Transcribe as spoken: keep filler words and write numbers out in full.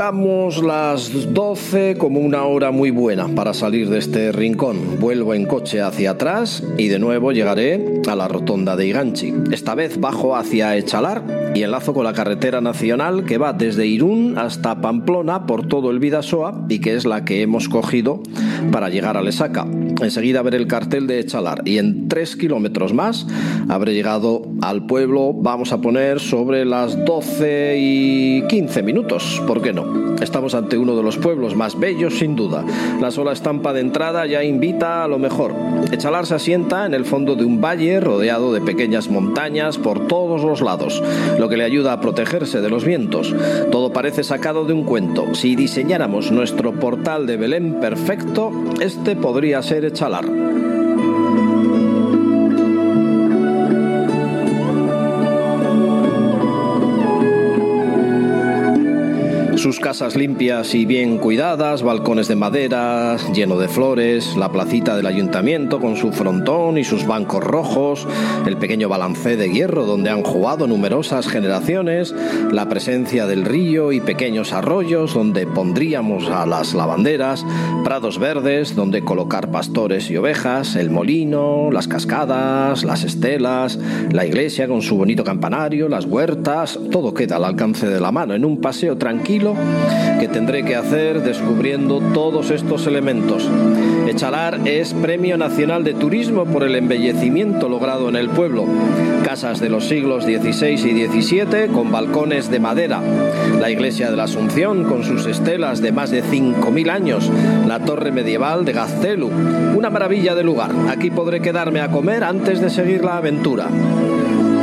Damos las doce como una hora muy buena para salir de este rincón. Vuelvo en coche hacia atrás y de nuevo llegaré a la rotonda de Iganchi. Esta vez bajo hacia Echalar y enlazo con la carretera nacional que va desde Irún hasta Pamplona por todo el Bidasoa y que es la que hemos cogido para llegar a Lesaca. Enseguida veré el cartel de Echalar y en tres kilómetros más habré llegado al pueblo. Vamos a poner sobre las doce y quince minutos, ¿por qué no? Estamos ante uno de los pueblos más bellos sin duda. La sola estampa de entrada ya invita a lo mejor. Echalar se asienta en el fondo de un valle rodeado de pequeñas montañas por todos los lados, lo que le ayuda a protegerse de los vientos. Todo parece sacado de un cuento. Si diseñáramos nuestro portal de Belén perfecto, este podría ser Echalar. Sus casas limpias y bien cuidadas, balcones de madera, lleno de flores, la placita del ayuntamiento con su frontón y sus bancos rojos, el pequeño balancé de hierro donde han jugado numerosas generaciones, la presencia del río y pequeños arroyos donde pondríamos a las lavanderas, prados verdes donde colocar pastores y ovejas, el molino, las cascadas, las estelas, la iglesia con su bonito campanario, las huertas, todo queda al alcance de la mano en un paseo tranquilo que tendré que hacer descubriendo todos estos elementos. Echalar es Premio Nacional de Turismo por el embellecimiento logrado en el pueblo. Casas de los siglos dieciséis y diecisiete con balcones de madera, la iglesia de la Asunción con sus estelas de más de cinco mil años, la torre medieval de Gaztelu, una maravilla de lugar. Aquí podré quedarme a comer antes de seguir la aventura.